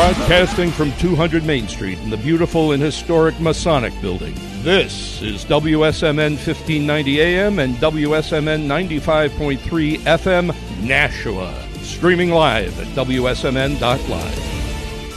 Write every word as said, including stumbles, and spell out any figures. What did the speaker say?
Broadcasting from two hundred Main Street in the beautiful and historic Masonic Building. This is W S M N fifteen ninety A M and W S M N ninety-five point three F M, Nashua. Streaming live at W S M N dot live.